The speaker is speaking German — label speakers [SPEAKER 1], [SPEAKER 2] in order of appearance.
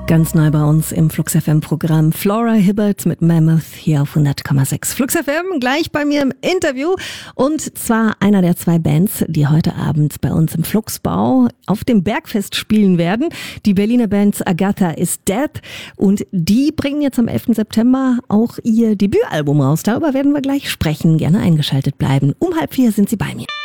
[SPEAKER 1] Ganz neu bei uns im Flux FM-Programm Flora Hibbert mit Mammoth hier auf 100,6. Flux FM gleich bei mir im Interview und zwar einer der zwei Bands, die heute Abend bei uns im Fluxbau auf dem Bergfest spielen werden. Die Berliner Band Agatha is Dead und die bringen jetzt am 11. September auch ihr Debütalbum raus. Darüber werden wir gleich sprechen. Gerne eingeschaltet bleiben. Um 3:30 sind sie bei mir.